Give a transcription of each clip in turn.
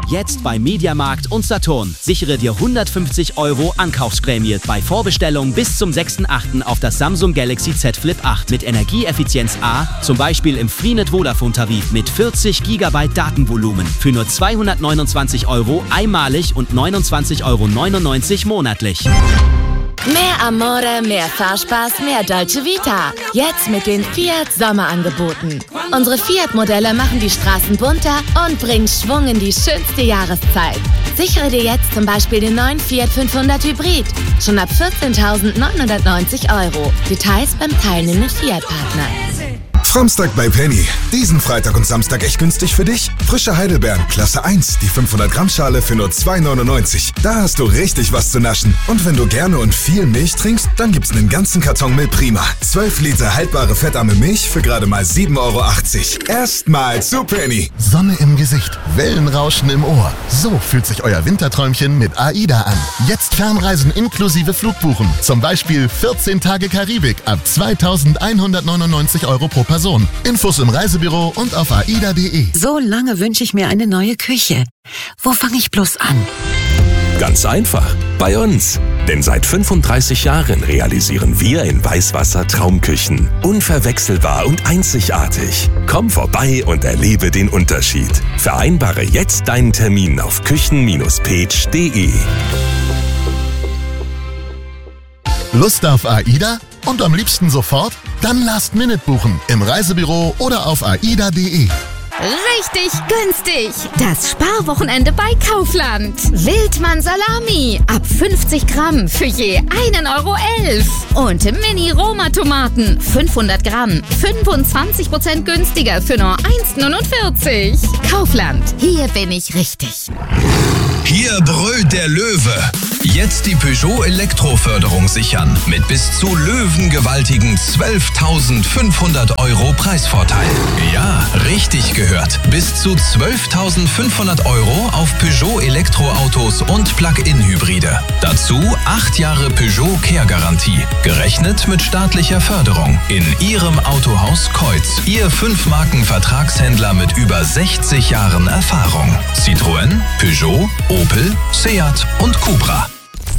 Jetzt bei Mediamarkt und Saturn. Sichere dir 150 € Ankaufsprämie bei Vorbestellung bis zum 6.8. auf das Samsung Galaxy Z Flip 8 mit Energieeffizienz A, zum Beispiel im Freenet Vodafone-Tarif mit 40 GB Datenvolumen für nur 229 € einmalig und 29,99 € monatlich. Mehr Amore, mehr Fahrspaß, mehr Dolce Vita. Jetzt mit den Fiat Sommerangeboten. Unsere Fiat-Modelle machen die Straßen bunter und bringen Schwung in die schönste Jahreszeit. Sichere dir jetzt zum Beispiel den neuen Fiat 500 Hybrid. Schon ab 14.990 €. Details beim teilnehmenden Fiat-Partner. Samstag bei Penny. Diesen Freitag und Samstag echt günstig für dich? Frische Heidelbeeren, Klasse 1, die 500 Gramm Schale für nur 2,99 €. Da hast du richtig was zu naschen. Und wenn du gerne und viel Milch trinkst, dann gibt's einen ganzen Karton Milch Prima. 12 Liter haltbare fettarme Milch für gerade mal 7,80 €. Erstmal zu Penny. Sonne im Gesicht, Wellenrauschen im Ohr. So fühlt sich euer Winterträumchen mit AIDA an. Jetzt Fernreisen inklusive Flugbuchen. Zum Beispiel 14 Tage Karibik ab 2.199 € pro Person. Infos im Reisebüro und auf aida.de. So lange wünsche ich mir eine neue Küche. Wo fange ich bloß an? Ganz einfach, bei uns. Denn seit 35 Jahren realisieren wir in Weißwasser Traumküchen. Unverwechselbar und einzigartig. Komm vorbei und erlebe den Unterschied. Vereinbare jetzt deinen Termin auf küchen-page.de. Lust auf AIDA? Und am liebsten sofort? Dann Last-Minute buchen im Reisebüro oder auf aida.de. Richtig günstig! Das Sparwochenende bei Kaufland. Wildmann Salami ab 50 Gramm für je 1,11 €. Und Mini-Roma-Tomaten 500 Gramm 25% günstiger für nur 1,49 €. Kaufland, hier bin ich richtig. Hier brüllt der Löwe. Jetzt die Peugeot Elektroförderung sichern mit bis zu löwengewaltigen 12.500 € Preisvorteil. Ja, richtig gehört. Bis zu 12.500 € auf Peugeot Elektroautos und Plug-in-Hybride. Dazu 8 Jahre Peugeot Care-Garantie. Gerechnet mit staatlicher Förderung. In Ihrem Autohaus Kreuz. Ihr 5-Marken-Vertragshändler mit über 60 Jahren Erfahrung. Citroën, Peugeot, Opel, Seat und Cupra.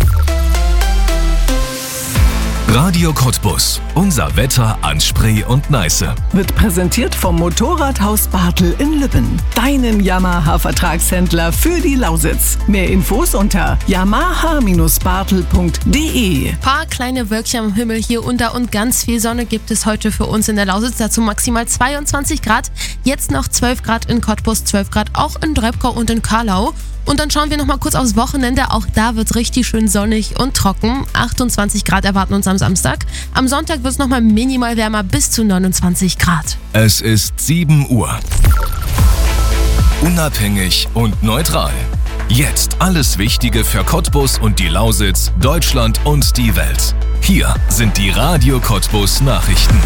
Radio Cottbus. Unser Wetter an Spree und Neiße. Wird präsentiert vom Motorradhaus Bartel in Lübben. Deinen Yamaha-Vertragshändler für die Lausitz. Mehr Infos unter yamaha-bartel.de. Paar kleine Wölkchen am Himmel hier unter und ganz viel Sonne gibt es heute für uns in der Lausitz. Dazu maximal 22 Grad. Jetzt noch 12 Grad in Cottbus, 12 Grad auch in Drebkau und in Karlau. Und dann schauen wir noch mal kurz aufs Wochenende. Auch da wird es richtig schön sonnig und trocken. 28 Grad erwarten uns am Samstag. Am Sonntag wird es noch mal minimal wärmer bis zu 29 Grad. Es ist 7 Uhr. Unabhängig und neutral. Jetzt alles Wichtige für Cottbus und die Lausitz, Deutschland und die Welt. Hier sind die Radio Cottbus Nachrichten.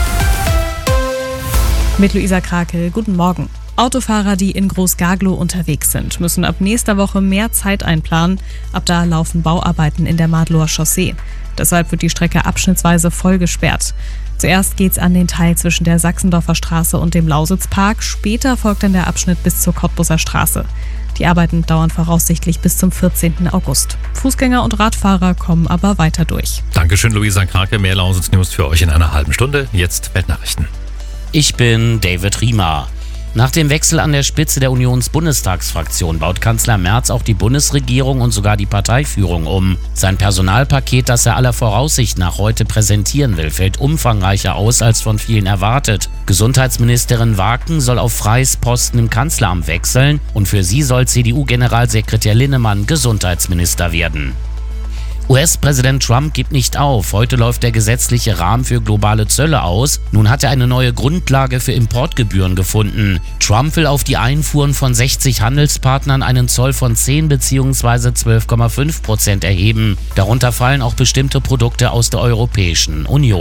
Mit Luisa Krakel, guten Morgen. Autofahrer, die in Groß-Gaglow unterwegs sind, müssen ab nächster Woche mehr Zeit einplanen. Ab da laufen Bauarbeiten in der Madlower Chaussee. Deshalb wird die Strecke abschnittsweise voll gesperrt. Zuerst geht's an den Teil zwischen der Sachsendorfer Straße und dem Lausitzpark. Später folgt dann der Abschnitt bis zur Cottbuser Straße. Die Arbeiten dauern voraussichtlich bis zum 14. August. Fußgänger und Radfahrer kommen aber weiter durch. Dankeschön, Luisa Krake. Mehr Lausitz-News für euch in einer halben Stunde. Jetzt Weltnachrichten. Ich bin David Riemer. Nach dem Wechsel an der Spitze der Unions-Bundestagsfraktion baut Kanzler Merz auch die Bundesregierung und sogar die Parteiführung um. Sein Personalpaket, das er aller Voraussicht nach heute präsentieren will, fällt umfangreicher aus als von vielen erwartet. Gesundheitsministerin Waken soll auf freies Posten im Kanzleramt wechseln und für sie soll CDU-Generalsekretär Linnemann Gesundheitsminister werden. US-Präsident Trump gibt nicht auf. Heute läuft der gesetzliche Rahmen für globale Zölle aus. Nun hat er eine neue Grundlage für Importgebühren gefunden. Trump will auf die Einfuhren von 60 Handelspartnern einen Zoll von 10 bzw. 12,5% erheben. Darunter fallen auch bestimmte Produkte aus der Europäischen Union.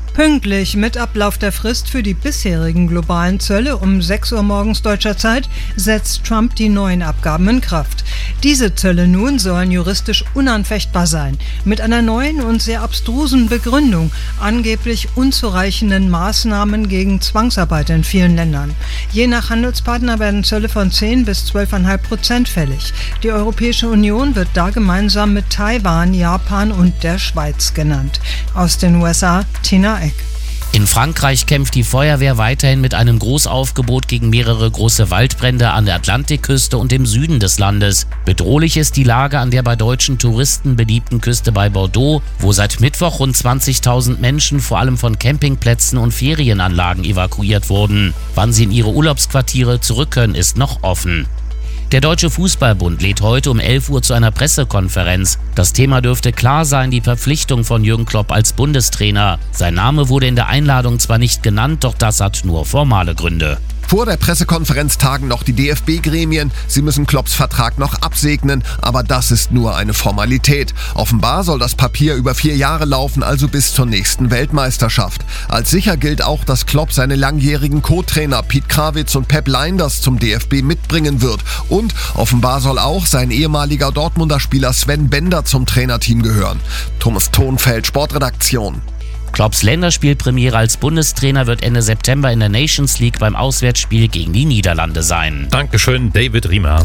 Pünktlich mit Ablauf der Frist für die bisherigen globalen Zölle um 6 Uhr morgens deutscher Zeit setzt Trump die neuen Abgaben in Kraft. Diese Zölle nun sollen juristisch unanfechtbar sein, mit einer neuen und sehr abstrusen Begründung, angeblich unzureichenden Maßnahmen gegen Zwangsarbeit in vielen Ländern. Je nach Handelspartner werden Zölle von 10 bis 12,5% fällig. Die Europäische Union wird da gemeinsam mit Taiwan, Japan und der Schweiz genannt. Aus den USA, Tina Eck. In Frankreich kämpft die Feuerwehr weiterhin mit einem Großaufgebot gegen mehrere große Waldbrände an der Atlantikküste und im Süden des Landes. Bedrohlich ist die Lage an der bei deutschen Touristen beliebten Küste bei Bordeaux, wo seit Mittwoch rund 20.000 Menschen vor allem von Campingplätzen und Ferienanlagen evakuiert wurden. Wann sie in ihre Urlaubsquartiere zurück können, ist noch offen. Der Deutsche Fußballbund lädt heute um 11 Uhr zu einer Pressekonferenz. Das Thema dürfte klar sein, die Verpflichtung von Jürgen Klopp als Bundestrainer. Sein Name wurde in der Einladung zwar nicht genannt, doch das hat nur formale Gründe. Vor der Pressekonferenz tagen noch die DFB-Gremien. Sie müssen Klopps Vertrag noch absegnen, aber das ist nur eine Formalität. Offenbar soll das Papier über 4 Jahre laufen, also bis zur nächsten Weltmeisterschaft. Als sicher gilt auch, dass Klopp seine langjährigen Co-Trainer Piet Krawitz und Pep Lijnders zum DFB mitbringen wird. Und offenbar soll auch sein ehemaliger Dortmunder Spieler Sven Bender zum Trainerteam gehören. Thomas Thonfeld, Sportredaktion. Klopps Länderspielpremiere als Bundestrainer wird Ende September in der Nations League beim Auswärtsspiel gegen die Niederlande sein. Dankeschön, David Riemer.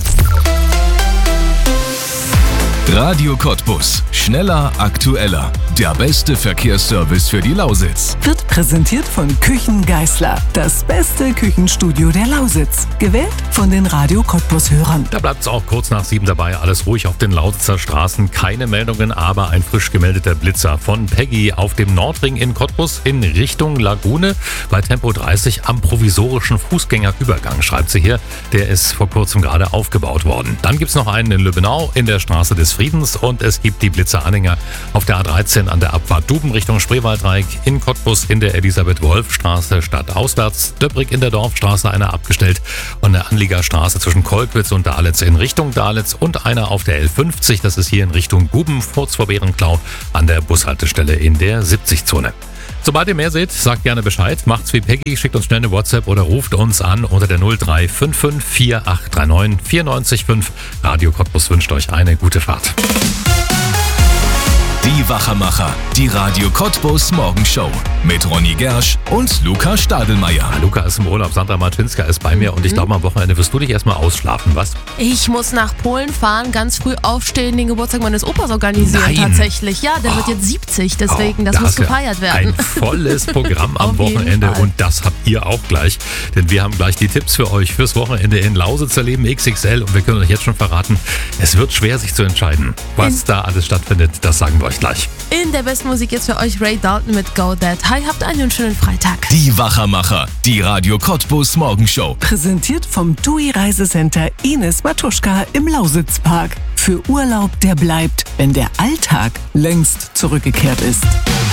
Radio Cottbus. Schneller, aktueller. Der beste Verkehrsservice für die Lausitz. Wird präsentiert von Küchen Geisler. Das beste Küchenstudio der Lausitz. Gewählt von den Radio Cottbus-Hörern. Da bleibt es auch kurz nach 7 dabei. Alles ruhig auf den Lausitzer Straßen. Keine Meldungen, aber ein frisch gemeldeter Blitzer von Peggy auf dem Nordring in Cottbus in Richtung Lagune. Bei Tempo 30 am provisorischen Fußgängerübergang, schreibt sie hier. Der ist vor kurzem gerade aufgebaut worden. Dann gibt es noch einen in Lübbenau in der Straße des Friedens und es gibt die Blitzeranhänger auf der A13 an der Abfahrt Duben Richtung Spreewaldreieck, in Cottbus in der Elisabeth-Wolf-Straße stadtauswärts, Döbrig in der Dorfstraße einer abgestellt und der Anliegerstraße zwischen Kolkwitz und Dahletz in Richtung Dahletz und einer auf der L50, das ist hier in Richtung Guben, kurz vor Bärenklau an der Bushaltestelle in der 70-Zone. Sobald ihr mehr seht, sagt gerne Bescheid. Macht's wie Peggy, schickt uns schnell eine WhatsApp oder ruft uns an unter der 0355 4839 94,5. Radio Cottbus wünscht euch eine gute Fahrt. Die Wachermacher, die Radio Cottbus Morgenshow mit Ronny Gersch und Luca Stadelmeier. Luca ist im Urlaub, Sandra Martinska ist bei mir und ich glaube, am Wochenende wirst du dich erstmal ausschlafen, was? Ich muss nach Polen fahren, ganz früh aufstehen, den Geburtstag meines Opas organisieren. Nein. Tatsächlich. Ja, der wird jetzt 70, deswegen, das muss gefeiert werden. Ein volles Programm am Wochenende und das habt ihr auch gleich, denn wir haben gleich die Tipps für euch fürs Wochenende in Lausitzer Leben XXL und wir können euch jetzt schon verraten, es wird schwer sich zu entscheiden, was da alles stattfindet, das sagen wir euch gleich. In der besten Musik jetzt für euch Ray Dalton mit Go That. Hi, habt einen schönen Freitag. Die Wachermacher, die Radio Cottbus Morgenshow. Präsentiert vom TUI Reisecenter Ines Matuschka im Lausitzpark. Für Urlaub, der bleibt, wenn der Alltag längst zurückgekehrt ist.